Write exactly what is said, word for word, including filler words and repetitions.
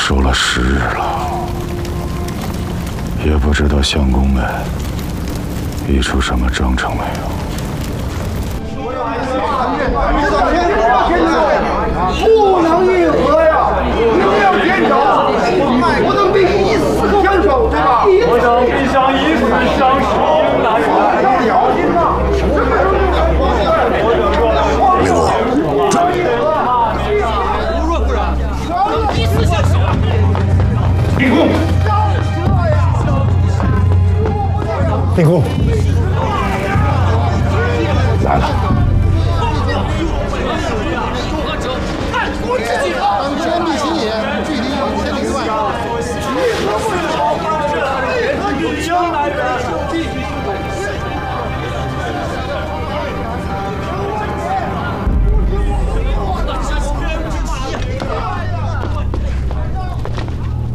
守了十日了，也不知道相公们议出什么章程没有。 不能议和呀，宁要坚守，我等必须以死相守，对吧？ 我等必将以死相守，大人。 魏国，转。 如若不然，以死相守。 立功！ 立功！ 来了。 当天地秦也，距离千里之外。 为何不好？为何有江南人？